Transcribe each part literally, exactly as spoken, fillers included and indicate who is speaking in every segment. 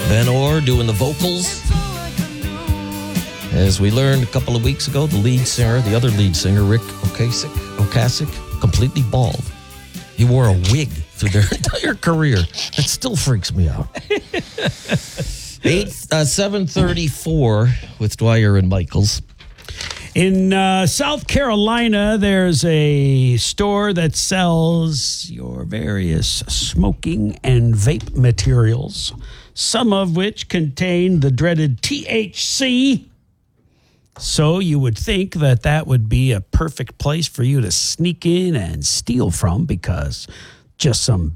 Speaker 1: Ben Orr doing the vocals. As we learned a couple of weeks ago, the lead singer, the other lead singer, Rick Ocasek, Ocasek, completely bald. He wore a wig through their entire career. That still freaks me out. Eight, uh, seven thirty-four with Dwyer and Michaels.
Speaker 2: In uh, South Carolina, there's a store that sells your various smoking and vape materials, some of which contain the dreaded T H C. So you would think that that would be a perfect place for you to sneak in and steal from, because just some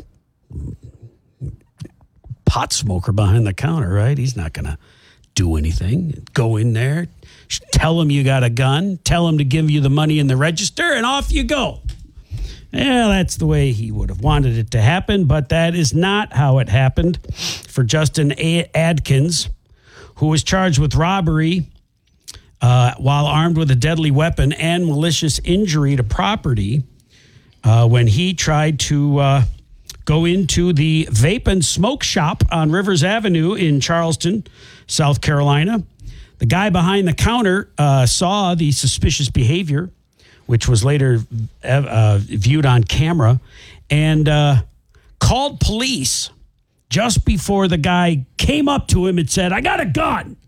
Speaker 2: pot smoker behind the counter, right? He's not going to do anything. Go in there, tell him you got a gun, tell him to give you the money in the register, and off you go. Yeah, that's the way he would have wanted it to happen, but that is not how it happened for Justin A- Adkins, who was charged with robbery uh, while armed with a deadly weapon and malicious injury to property uh, when he tried to uh, go into the vape and smoke shop on Rivers Avenue in Charleston, South Carolina. The guy behind the counter uh, saw the suspicious behavior, which was later uh, viewed on camera, and uh, called police just before the guy came up to him and said, "I got a gun."